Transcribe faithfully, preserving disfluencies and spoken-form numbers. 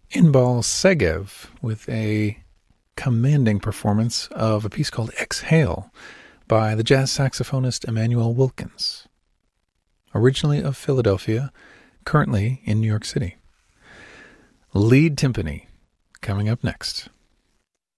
Inbal Segev with a commanding performance of a piece called Exhale by the jazz saxophonist Emmanuel Wilkins, originally of Philadelphia, currently in New York City. Lead Timpani coming up next.